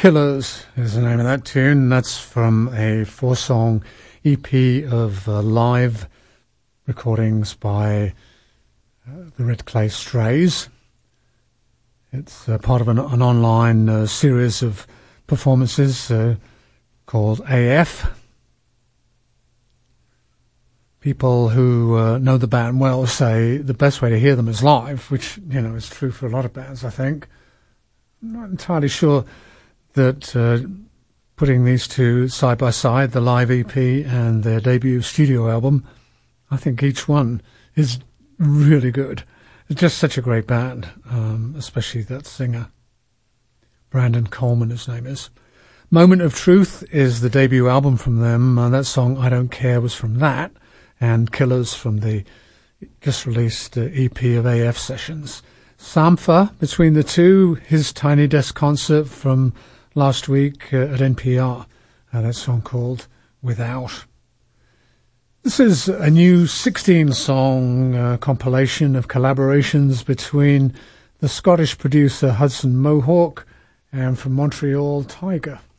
Killers is the name of that tune. That's from a 4-song EP of live recordings by the Red Clay Strays. It's part of an online series of performances called AF. People who know the band well say the best way to hear them is live, which, is true for a lot of bands, I think. I'm not entirely sure that putting these two side by side, the live EP and their debut studio album, I think each one is really good. It's just such a great band, especially that singer. Brandon Coleman, his name is. Moment of Truth is the debut album from them. That song, I Don't Care, was from that. And Killers from the just released EP of AF Sessions. Sampha, between the two, his Tiny Desk concert from last week at NPR. That song called Without. This is a new 16-song compilation of collaborations between the Scottish producer Hudson Mohawk and from Montreal, Tiger.